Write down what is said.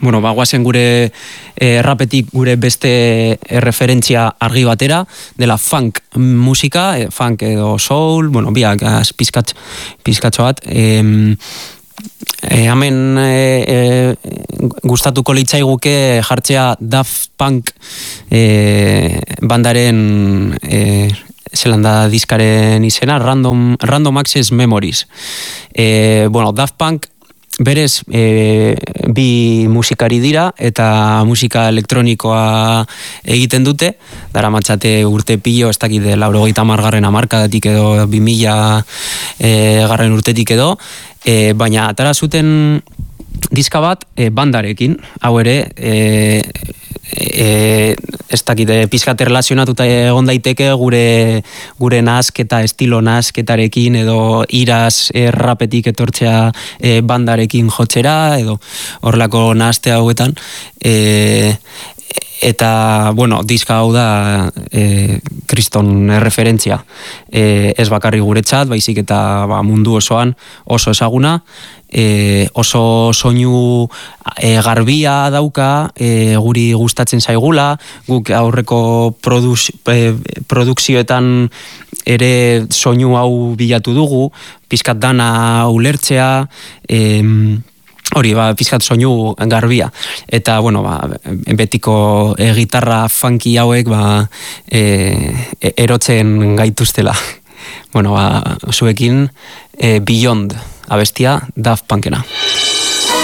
Bueno, guazen gure rapetik gure beste referentzia argi batera, dela funk musika, funk edo soul, bueno, biak pizkatxo bat. Hemen gustatuko litzaiguke jartzea Daft Punk bandaren zelanda diskaren izena, Random Access Memories. Bueno, Daft Punk berez bi musikari dira eta musika elektronikoa egiten dute, dara matxate urte pilo, ez dakit 90 hamarkadatik edo 2000 garren urtetik edo, baina atara zuten diska bat bandarekin, hau ere ez dakit pizkat erlazionatuta egon daiteke gure nahasketa, estilo nahasketarekin edo iraz rapetik etortzea bandarekin jotzera edo horrelako nahaste hauetan, eta, bueno, diska hau da kriston referentzia. Ez bakarri guretzat, baizik eta mundu osoan oso ezaguna, oso soinu garbia dauka, guri gustatzen zaigula, guk aurreko produkzioetan ere soinu hau bilatu dugu, pizkat dana ulertzea, hori, pizkat soinu garbia. Eta, bueno, betiko gitarra funky hauek erotzen gaituztela. Bueno, zuekin Beyond abestia Daft Punkena.